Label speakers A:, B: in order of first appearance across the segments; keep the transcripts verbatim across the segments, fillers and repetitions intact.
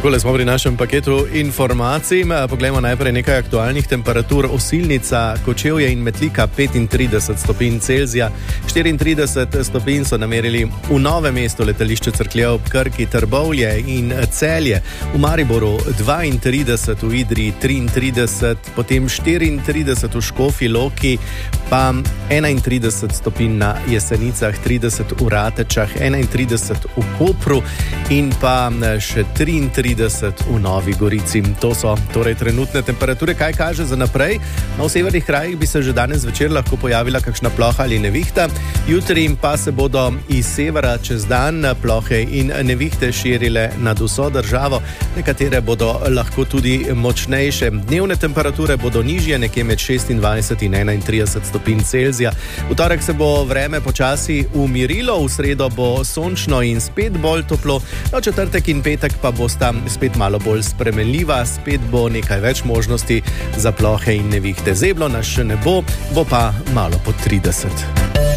A: Takole smo pri našem paketu informacij. Poglejmo najprej nekaj aktualnih temperatur. Osilnica, Kočevje in Metlika petintrideset stopinj Celzija, štiriintrideset stopinj so namerili v Novem mestu, letališče Cerklje ob Krki, Trbovlje in Celje. V Mariboru dvaintrideset, v Idriji triintrideset, potem štiriintrideset v Škofji Loki, pa enaintrideset stopinj na Jesenicah, trideset v Ratečah, enaintrideset v Kopru in pa še triintrideset v Novi Gorici. To so torej trenutne temperature. Kaj kaže za naprej? Na severnih krajih bi se že danes večer lahko pojavila kakšna ploha ali nevihta. Jutri pa se bodo iz severa čez dan plohe in nevihte širile nad vso državo. Nekatere bodo lahko tudi močnejše. Dnevne temperature bodo nižje, nekje med šestindvajset in enaintrideset stopinj Celzija. V torek se bo vreme počasi umirilo, v sredo bo sončno in spet bolj toplo, no četrtek in petek pa bosta spet malo bolj spremenljiva, spet bo nekaj več možnosti za plohe in nevihte. Zeblo nas še ne bo, bo pa malo pod trideset.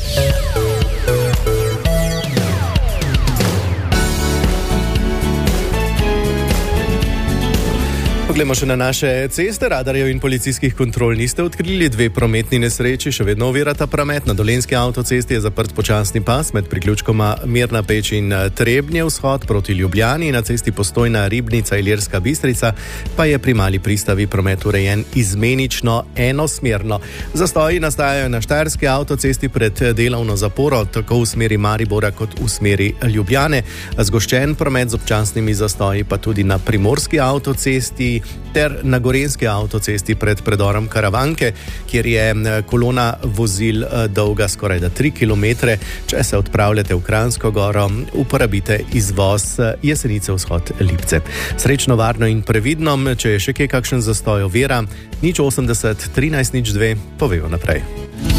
A: Poglejmo še na naše ceste. Radarjev in policijskih kontrol niste odkrili. Dve prometni nesreči še vedno ovirata promet. Na Dolenjski avtocesti je zaprt počasni pas med priključkoma Mirna Peč in Trebnje vzhod proti Ljubljani. Na cesti Postojna Ribnica Ilirska Bistrica pa je pri Mali pristavi promet urejen izmenično enosmerno. Zastoji nastajajo na Štajerski avtocesti pred delovno zaporo, tako v smeri Maribora kot v smeri Ljubljane. Zgoščen promet z občasnimi zastoji pa tudi na Primorski avtocesti ter na Gorenjski avtocesti pred predorom Karavanke, kjer je kolona vozil dolga skoraj da tri kilometre. Če se odpravljate v Kranjsko Goro, uporabite izvoz Jesenice vzhod Lipce. Srečno, varno in previdno. Če je še kje kakšen zastoj ovira, nič osemdeset, trinajst nič dve, povejo naprej.